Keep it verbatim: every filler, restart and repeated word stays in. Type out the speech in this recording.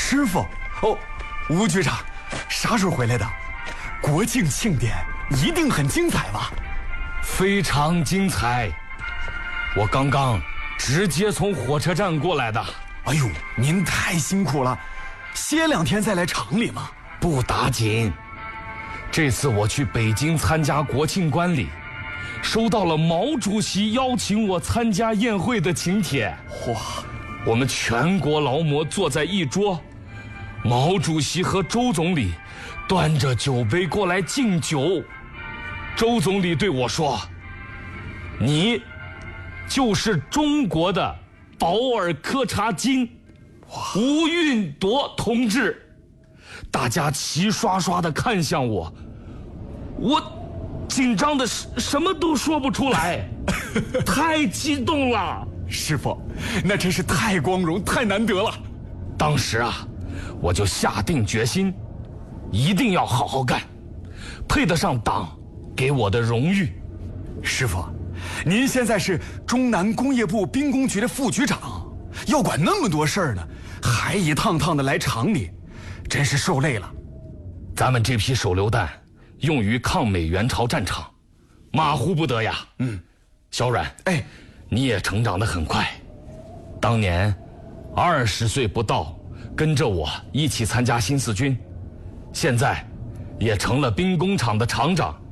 师傅，哦，吴局长，啥时候回来的？国庆庆典一定很精彩吧？ 非常精彩。我刚刚直接从火车站过来的。 哎呦，您太辛苦了，歇两天再来厂里嘛。 不打紧，这次我去北京参加国庆观礼，收到了毛主席邀请我参加宴会的请帖。 哇， 我们全国劳模坐在一桌，毛主席和周总理端着酒杯过来敬酒。周总理对我说：“你就是中国的保尔柯察金，吴运铎同志。”大家齐刷刷地看向我，我紧张的什么都说不出来，太激动了。 师傅，那真是太光荣、太难得了。 当时啊，我就下定决心，一定要好好干，配得上党给我的荣誉。 师傅，您现在是中南工业部兵工局的副局长，要管那么多事儿呢，还一趟趟的来厂里，真是受累了。 咱们这批手榴弹用于抗美援朝战场，马虎不得呀。 嗯， 小阮， 哎， 你也成长得很快。当年二十岁不到，跟着我一起参加新四军，现在也成了兵工厂的厂长。